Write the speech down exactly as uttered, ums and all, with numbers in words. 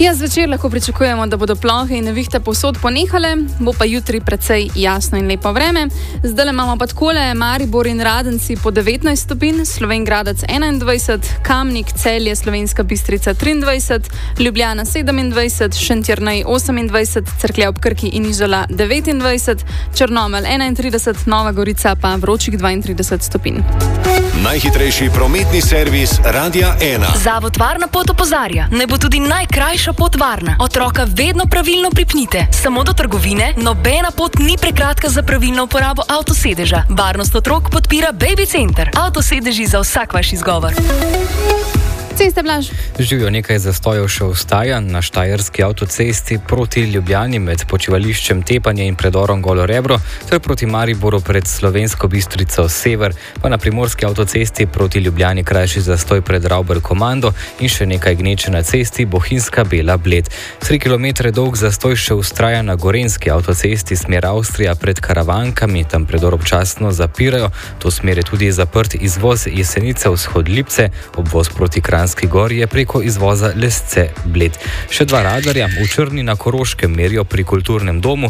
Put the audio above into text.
Ja, zvečer lahko pričakujemo, da bodo plohe in nevihte povsod ponehale, bo pa jutri precej jasno in lepo vreme. Zdaj imamo pa takole: Maribor in Radenci po devetnajst stopinj, Slovenj Gradec enaindvajset, Kamnik, Celje, Slovenska Bistrica triindvajset, Ljubljana sedemindvajset, Šentjernej osemindvajset, Cerklje ob Krki in Izola devetindvajset, Črnomelj enaintrideset, Nova Gorica pa vročih dvaintrideset stopinj. Najhitrejši prometni servis Radia ena. Zavod Varna pot opozarja, naj bo tudi najkrajša pot varna. Otroka vedno pravilno pripnite. Samo do trgovine, nobena pot ni prekratka za pravilno uporabo avtosedeža. Varnost otrok podpira Baby Center. Avtosedeži za vsak vaš izgovor. Ceste, Blaž. Živijo, nekaj zastojev še ostaja na štajerski avtocesti proti Ljubljani med počivališčem Tepanje in predorom Golo Rebro, ter proti Mariboru pred Slovensko Bistrico sever, pa na primorski avtocesti proti Ljubljani krajši zastoj pred Rauber Komando in še nekaj gneče na cesti Bohinjska Bela Bled. Tri kilometre dolg zastoj še vztraja na gorenski avtocesti smer Avstrija pred Karavankami, tam predor občasno zapirajo. To smer je tudi zaprt izvoz Jesenice vzhod Lipce, obvoz proti Kranjski Gori je preko izvoza Lesce Bled. Še dva radarja v Črni na Koroškem merijo pri Kulturnem domu,